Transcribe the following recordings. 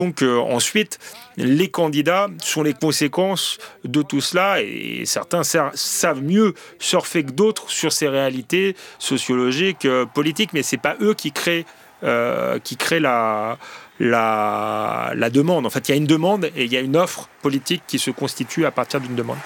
Donc ensuite, les candidats sont les conséquences de tout cela et certains savent mieux surfer que d'autres sur ces réalités sociologiques, politiques, mais c'est pas eux qui créent la demande. En fait, il y a une demande et il y a une offre politique qui se constitue à partir d'une demande.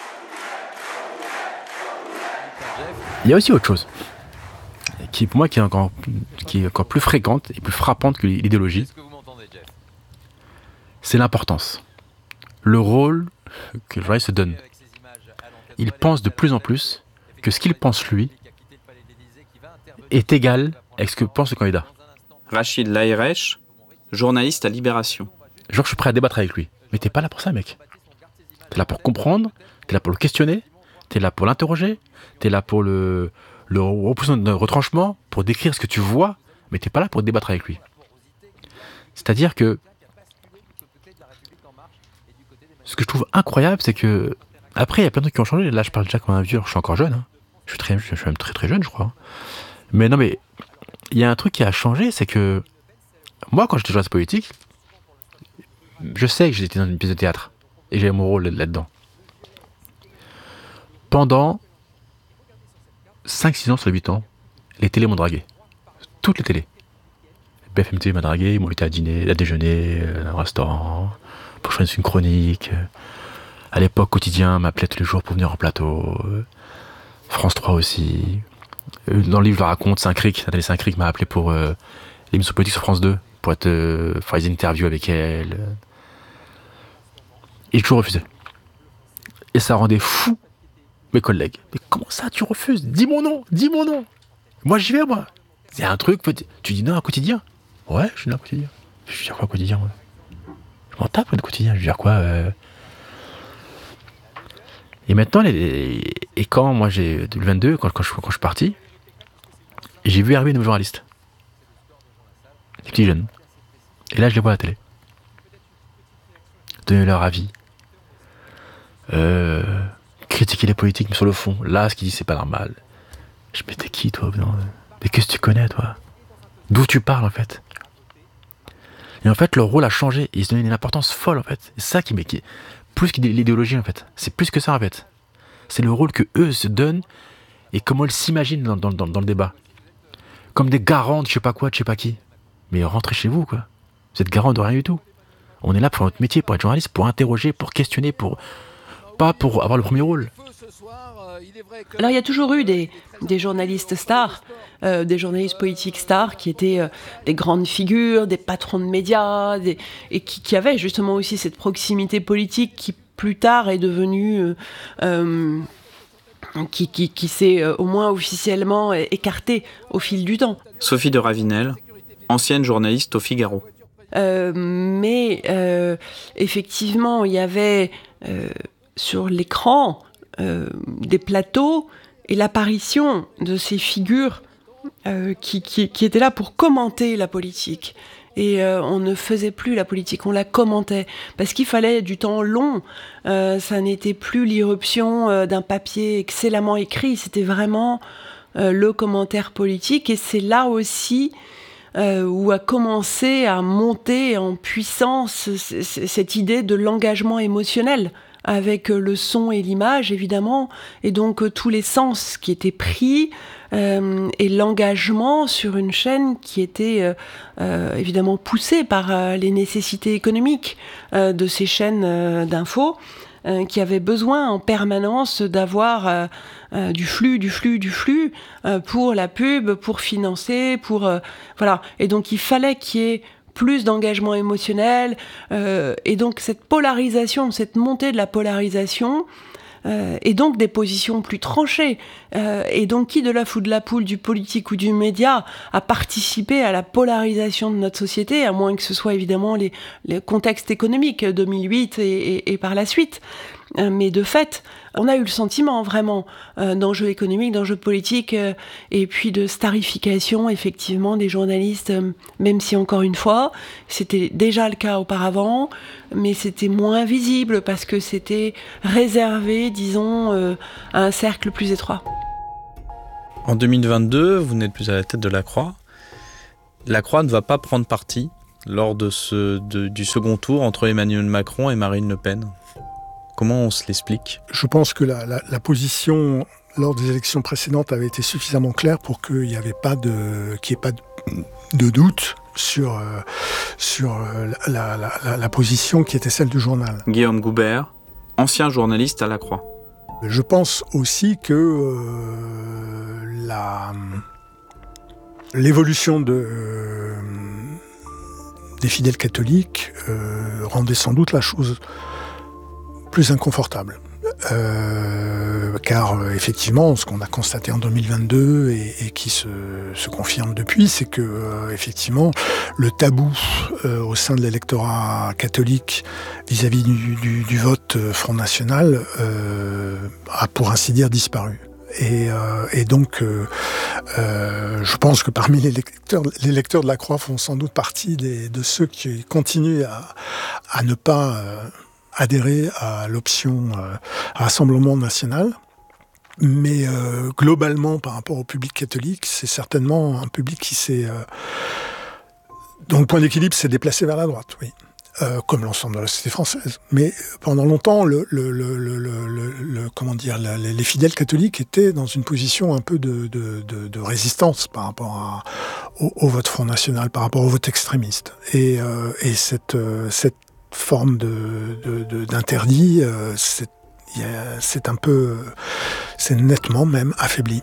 Il y a aussi autre chose qui, pour moi, qui est encore plus fréquente et plus frappante que l'idéologie. C'est l'importance. Le rôle que le journaliste se donne. Il pense de plus en plus que ce qu'il pense lui est égal avec ce que pense le candidat. Rachid Laïrech, journaliste à Libération. Genre, je suis prêt à débattre avec lui. Mais t'es pas là pour ça, mec. T'es là pour comprendre, t'es là pour le questionner, t'es là pour l'interroger, t'es là pour le repousser d'un retranchement, pour décrire ce que tu vois, mais t'es pas là pour débattre avec lui. C'est-à-dire que ce que je trouve incroyable, c'est que après, il y a plein de trucs qui ont changé. Là, je parle déjà comme un vieux, je suis encore jeune. Hein. Je suis même très très jeune, je crois. Mais non, mais il y a un truc qui a changé, c'est que moi, quand j'étais journaliste politique, je sais que j'étais dans une pièce de théâtre et j'avais mon rôle là-dedans. Pendant 5-6 ans sur les 8 ans, les télés m'ont dragué. Toutes les télés. BFM TV m'a dragué, ils m'ont invité à dîner, à déjeuner, dans un restaurant, pour que je fasse une chronique. À l'époque, Quotidien m'appelait tous les jours pour venir en plateau. France 3 aussi. Dans le livre, je le raconte, Nathalie Saint-Cric m'a appelé pour l'émission politique sur France 2, pour faire des interviews avec elle. Et j'ai toujours refusé. Et ça rendait fou mes collègues. Mais comment ça, tu refuses ? Dis mon nom. Moi, j'y vais, moi. C'est un truc, tu dis non à Quotidien ? Ouais, je suis non à Quotidien. Je veux dire quoi, Quotidien, moi ? Je m'en tape de Quotidien, je veux dire quoi Et maintenant, et quand moi j'ai 2022, quand je suis parti, j'ai vu arriver de nouveaux journalistes. Des petits jeunes. Et là, je les vois à la télé. Donner leur avis. Critiquer les politiques, mais sur le fond. Là, ce qu'ils disent, c'est pas normal. Je me dis, t'es qui, toi ? Mais qu'est-ce que tu connais, toi ? D'où tu parles, en fait ? Et en fait, leur rôle a changé. Ils se donnaient une importance folle, en fait. C'est ça qui est plus que l'idéologie, en fait. C'est plus que ça, en fait. C'est le rôle que eux se donnent et comment ils s'imaginent dans le débat. Comme des garants de je sais pas quoi, de je sais pas qui. Mais rentrez chez vous, quoi. Vous êtes garant de rien du tout. On est là pour notre métier, pour être journaliste, pour interroger, pour questionner, pas pour avoir le premier rôle. Alors il y a toujours eu des journalistes stars, des journalistes politiques stars qui étaient des grandes figures, des patrons de médias, et qui avaient justement aussi cette proximité politique qui plus tard est devenue, qui s'est au moins officiellement écartée au fil du temps. Sophie de Ravinel, ancienne journaliste au Figaro. Mais effectivement, il y avait sur l'écran des plateaux et l'apparition de ces figures qui étaient là pour commenter la politique. Et on ne faisait plus la politique, on la commentait. Parce qu'il fallait du temps long. Ça n'était plus l'irruption d'un papier excellemment écrit. C'était vraiment le commentaire politique. Et c'est là aussi où a commencé à monter en puissance cette idée de l'engagement émotionnel, avec le son et l'image, évidemment, et donc tous les sens qui étaient pris, et l'engagement sur une chaîne qui était évidemment poussée par les nécessités économiques de ces chaînes d'infos, qui avaient besoin en permanence d'avoir du flux pour la pub, pour financer, voilà. Et donc il fallait qu'il y ait plus d'engagement émotionnel, et donc cette polarisation, cette montée de la polarisation, et donc des positions plus tranchées, et donc qui de la fout de la poule, du politique ou du média, a participé à la polarisation de notre société, à moins que ce soit évidemment les contextes économiques 2008 et par la suite. Mais de fait, on a eu le sentiment vraiment d'enjeux économiques, d'enjeux politiques, et puis de starification effectivement des journalistes, même si encore une fois, c'était déjà le cas auparavant, mais c'était moins visible parce que c'était réservé, disons, à un cercle plus étroit. En 2022, vous n'êtes plus à la tête de La Croix. La Croix ne va pas prendre parti lors du second tour entre Emmanuel Macron et Marine Le Pen. Comment on se l'explique ? Je pense que la position lors des élections précédentes avait été suffisamment claire pour qu'il n'y ait pas de doute sur la position qui était celle du journal. Guillaume Goubert, ancien journaliste à La Croix. Je pense aussi que l'évolution des fidèles catholiques rendait sans doute la chose plus inconfortable. Car effectivement, ce qu'on a constaté en 2022 et qui se confirme depuis, c'est que effectivement, le tabou au sein de l'électorat catholique vis-à-vis du vote Front National a pour ainsi dire disparu. Et donc, je pense que parmi les lecteurs de la Croix font sans doute partie de ceux qui continuent à ne pas adhérer à l'option Rassemblement National. Mais globalement, par rapport au public catholique, c'est certainement un public qui dont le point d'équilibre s'est déplacé vers la droite, oui. Comme l'ensemble de la société française. Mais pendant longtemps, les fidèles catholiques étaient dans une position un peu de résistance par rapport au vote Front National, par rapport au vote extrémiste. Et cette forme d'interdit, c'est nettement même affaibli.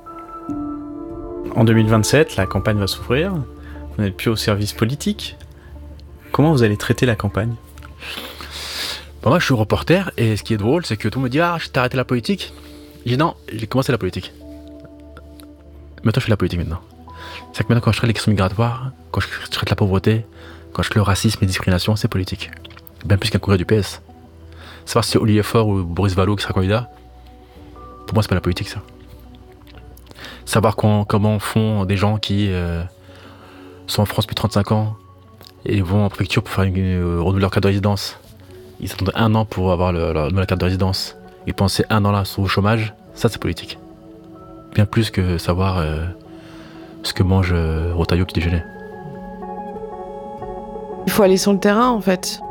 En 2027, la campagne va s'ouvrir. Vous n'êtes plus au service politique. Comment vous allez traiter la campagne ? Moi, je suis reporter, et ce qui est drôle, c'est que tout le monde me dit « Ah, t'as arrêté la politique ?» J'ai dit « Non, j'ai commencé la politique. Maintenant, je fais la politique maintenant. » C'est que maintenant, quand je traite les questions migratoires, quand je traite la pauvreté, quand je traite le racisme et la discrimination, c'est politique. Bien plus qu'un congrès du PS. Savoir si c'est Olivier Faure ou Boris Vallaud qui sera candidat, pour moi, c'est pas la politique, ça. Savoir comment font des gens qui sont en France depuis 35 ans et vont en préfecture pour renouveler leur carte de résidence. Ils attendent 1 an pour avoir la carte de résidence. Et pendant ces 1 an-là, sont au chômage. Ça, c'est politique. Bien plus que savoir ce que mange Rotaillot qui déjeunait. Il faut aller sur le terrain, en fait.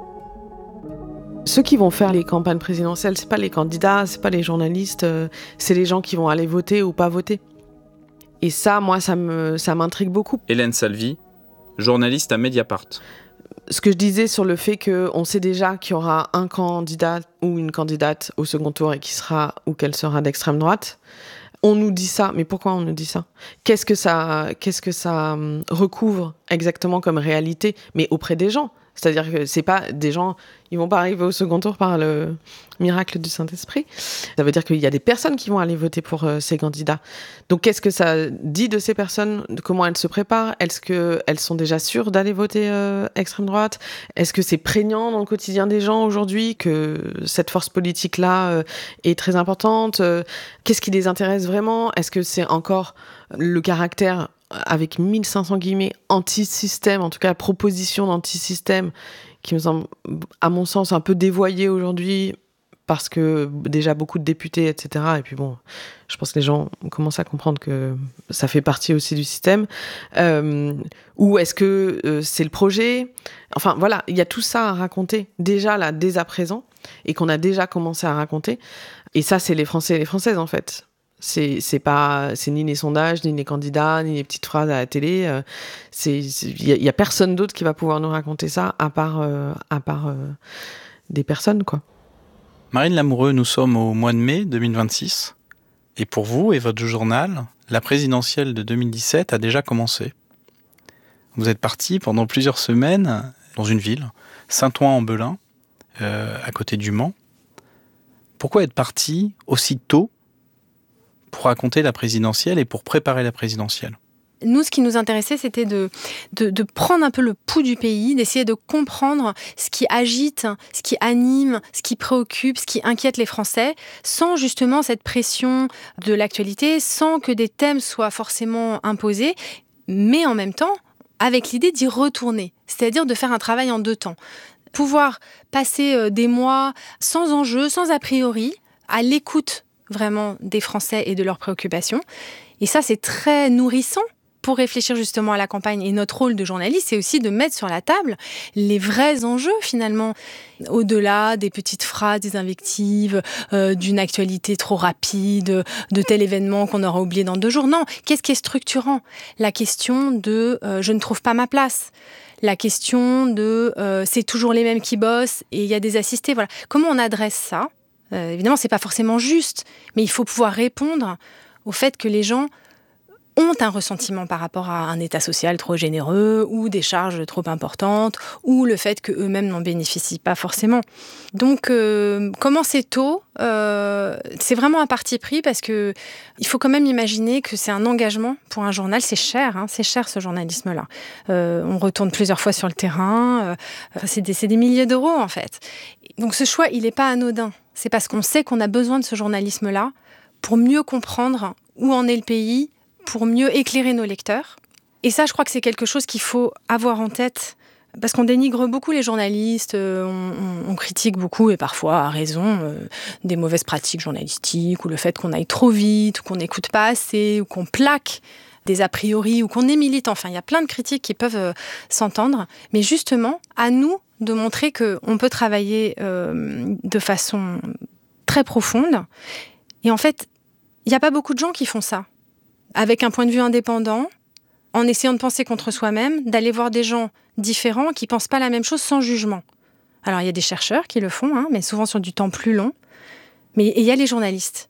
Ceux qui vont faire les campagnes présidentielles, c'est pas les candidats, c'est pas les journalistes, c'est les gens qui vont aller voter ou pas voter. Et ça, moi, ça m'intrigue beaucoup. Hélène Salvi, journaliste à Mediapart. Ce que je disais sur le fait qu'on sait déjà qu'il y aura un candidat ou une candidate au second tour et qui sera ou qu'elle sera d'extrême droite, on nous dit ça. Mais pourquoi on nous dit ça ? Qu'est-ce que ça recouvre exactement comme réalité, mais auprès des gens ? C'est-à-dire que c'est pas des gens, ils vont pas arriver au second tour par le miracle du Saint-Esprit. Ça veut dire qu'il y a des personnes qui vont aller voter pour ces candidats. Donc qu'est-ce que ça dit de ces personnes ? De comment elles se préparent ? Est-ce qu'elles sont déjà sûres d'aller voter extrême droite ? Est-ce que c'est prégnant dans le quotidien des gens aujourd'hui que cette force politique-là est très importante ? Qu'est-ce qui les intéresse vraiment ? Est-ce que c'est encore le caractère avec 1500 guillemets anti-système, en tout cas proposition d'anti-système, qui me semble, à mon sens, un peu dévoyée aujourd'hui, parce que déjà beaucoup de députés, etc. Et puis bon, je pense que les gens commencent à comprendre que ça fait partie aussi du système. Ou est-ce que c'est le projet ? Enfin voilà, il y a tout ça à raconter, déjà là, dès à présent, et qu'on a déjà commencé à raconter. Et ça, c'est les Français et les Françaises, en fait. C'est ni les sondages, ni les candidats, ni les petites phrases à la télé. Il y a personne d'autre qui va pouvoir nous raconter ça à part des personnes, quoi. Marine Lamoureux, nous sommes au mois de mai 2026. Et pour vous et votre journal, la présidentielle de 2017 a déjà commencé. Vous êtes parti pendant plusieurs semaines dans une ville, Saint-Ouen-en-Belin, à côté du Mans. Pourquoi être parti aussi tôt pour raconter la présidentielle et pour préparer la présidentielle ? Nous, ce qui nous intéressait, c'était de prendre un peu le pouls du pays, d'essayer de comprendre ce qui agite, ce qui anime, ce qui préoccupe, ce qui inquiète les Français, sans justement cette pression de l'actualité, sans que des thèmes soient forcément imposés, mais en même temps, avec l'idée d'y retourner, c'est-à-dire de faire un travail en 2 temps. Pouvoir passer des mois sans enjeu, sans a priori, à l'écoute vraiment des Français et de leurs préoccupations. Et ça, c'est très nourrissant pour réfléchir justement à la campagne. Et notre rôle de journaliste, c'est aussi de mettre sur la table les vrais enjeux, finalement, au-delà des petites phrases, des invectives, d'une actualité trop rapide, de tel événement qu'on aura oublié dans 2 jours. Non, qu'est-ce qui est structurant ? La question de je ne trouve pas ma place. La question de c'est toujours les mêmes qui bossent et il y a des assistés. Voilà. Comment on adresse ça ? Évidemment, c'est pas forcément juste, mais il faut pouvoir répondre au fait que les gens ont un ressentiment par rapport à un état social trop généreux ou des charges trop importantes ou le fait qu'eux-mêmes n'en bénéficient pas forcément. Donc, commencer tôt, c'est vraiment un parti pris parce qu'il faut quand même imaginer que c'est un engagement pour un journal. C'est cher ce journalisme-là. On retourne plusieurs fois sur le terrain. C'est des milliers d'euros, en fait. Donc, ce choix, il n'est pas anodin. C'est parce qu'on sait qu'on a besoin de ce journalisme-là pour mieux comprendre où en est le pays, pour mieux éclairer nos lecteurs. Et ça, je crois que c'est quelque chose qu'il faut avoir en tête, parce qu'on dénigre beaucoup les journalistes, on critique beaucoup, et parfois à raison, des mauvaises pratiques journalistiques, ou le fait qu'on aille trop vite, ou qu'on n'écoute pas assez, ou qu'on plaque des a priori, ou qu'on est militant. Enfin, il y a plein de critiques qui peuvent s'entendre, mais justement, à nous de montrer qu'on peut travailler de façon très profonde. Et en fait, il n'y a pas beaucoup de gens qui font ça. Avec un point de vue indépendant, en essayant de penser contre soi-même, d'aller voir des gens différents qui ne pensent pas la même chose sans jugement. Alors, il y a des chercheurs qui le font, mais souvent sur du temps plus long. Mais il y a les journalistes.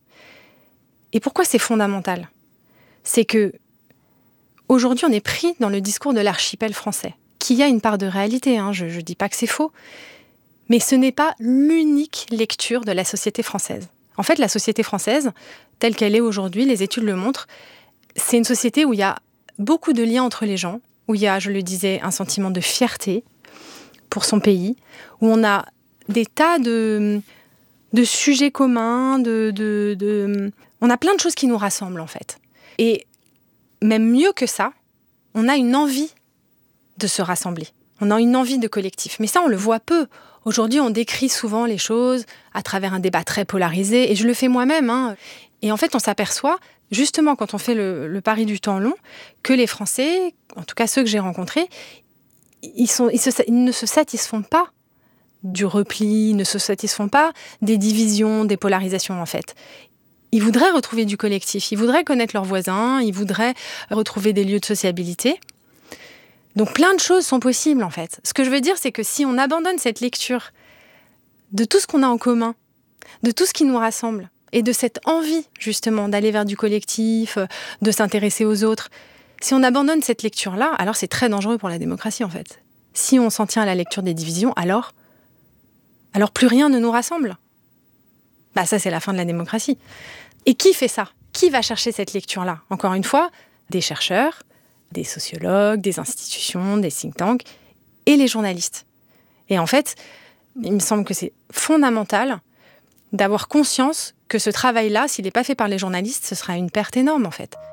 Et pourquoi c'est fondamental ? C'est que aujourd'hui, on est pris dans le discours de l'archipel français, qui a une part de réalité, je ne dis pas que c'est faux, mais ce n'est pas l'unique lecture de la société française. En fait, la société française, telle qu'elle est aujourd'hui, les études le montrent, c'est une société où il y a beaucoup de liens entre les gens, où il y a, je le disais, un sentiment de fierté pour son pays, où on a des tas de sujets communs, on a plein de choses qui nous rassemblent en fait. Et même mieux que ça, on a une envie de se rassembler. On a une envie de collectif. Mais ça, on le voit peu. Aujourd'hui, on décrit souvent les choses à travers un débat très polarisé, et je le fais moi-même. Et en fait, on s'aperçoit, justement, quand on fait le pari du temps long, que les Français, en tout cas ceux que j'ai rencontrés, ils ne se satisfont pas du repli, ils ne se satisfont pas des divisions, des polarisations, en fait. Ils voudraient retrouver du collectif, ils voudraient connaître leurs voisins, ils voudraient retrouver des lieux de sociabilité. Donc plein de choses sont possibles, en fait. Ce que je veux dire, c'est que si on abandonne cette lecture de tout ce qu'on a en commun, de tout ce qui nous rassemble, et de cette envie, justement, d'aller vers du collectif, de s'intéresser aux autres, si on abandonne cette lecture-là, alors c'est très dangereux pour la démocratie, en fait. Si on s'en tient à la lecture des divisions, alors plus rien ne nous rassemble. Ça, c'est la fin de la démocratie. Et qui fait ça ? Qui va chercher cette lecture-là ? Encore une fois, des chercheurs, des sociologues, des institutions, des think tanks, et les journalistes. Et en fait, il me semble que c'est fondamental d'avoir conscience que ce travail-là, s'il n'est pas fait par les journalistes, ce sera une perte énorme, en fait.